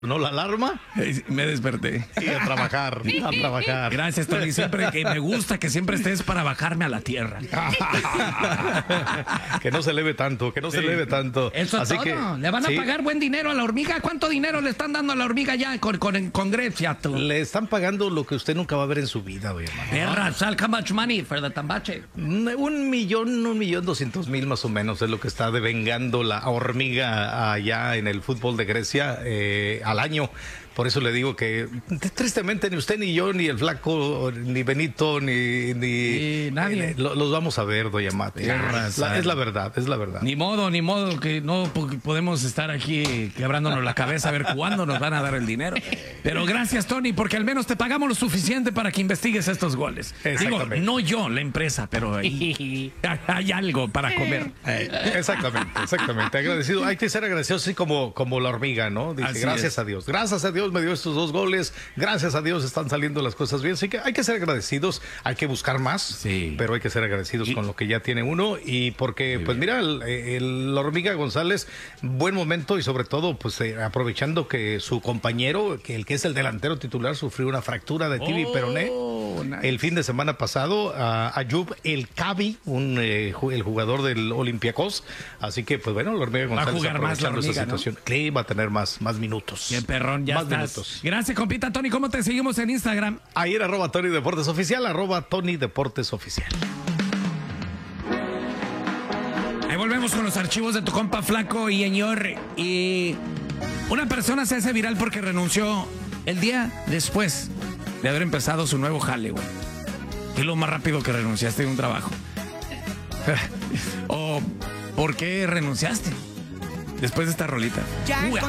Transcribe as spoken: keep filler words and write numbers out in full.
¿No la alarma? Me desperté. Y a trabajar, a trabajar. Gracias, Tony. Siempre que me gusta que siempre estés para bajarme a la tierra. Que no se eleve tanto, que no sí. se eleve tanto. Eso es Así todo. Que, le van a sí. pagar buen dinero a la hormiga. ¿Cuánto dinero le están dando a la hormiga ya con, con, con Grecia, tú? Le están pagando lo que usted nunca va a ver en su vida, güey. Perra, sal, how much money for the tambache? Un millón, un millón doscientos mil más o menos es lo que está devengando la hormiga allá en el fútbol de Grecia eh, al año. Por eso le digo que tristemente ni usted ni yo ni el flaco ni Benito ni, ni sí, nadie eh, lo, los vamos a ver, doña Mati. Es la, es la verdad, es la verdad. Ni modo, ni modo que no podemos estar aquí quebrándonos la cabeza a ver cuándo nos van a dar el dinero. Pero gracias, Tony, porque al menos te pagamos lo suficiente para que investigues estos goles. Digo, no yo, la empresa, pero ahí hay algo para comer. Eh, exactamente, exactamente. Agradecido. Hay que ser agradecido así como, como la hormiga, ¿no? Dice, así gracias es. a Dios, gracias a Dios. Dios me dio estos dos goles, gracias a Dios están saliendo las cosas bien, así que hay que ser agradecidos, hay que buscar más, sí. pero hay que ser agradecidos y... con lo que ya tiene uno y porque, sí, pues bien. mira, el, el, la hormiga González, buen momento y sobre todo, pues eh, aprovechando que su compañero, que el que es el delantero titular, sufrió una fractura de tibia oh, y peroné nice. el fin de semana pasado, uh, Ayub El Cabi, un, eh, el jugador del Olympiacos, así que pues bueno, la hormiga González va a jugar más la hormiga, esa situación, ¿no? Sí, va a tener más, más minutos. Qué perrón, ya más estás. Minutos. Gracias, compita Tony. ¿Cómo te seguimos en Instagram? Ahí en arroba Tony Deportes Oficial, arroba Tony Deportes Oficial. Ahí volvemos con los archivos de tu compa Flaco y Señor. Y una persona se hace viral porque renunció el día después de haber empezado su nuevo jale, güey. Y lo más rápido que renunciaste de un trabajo. O ¿por qué renunciaste? Después de esta rolita. Ya Uy,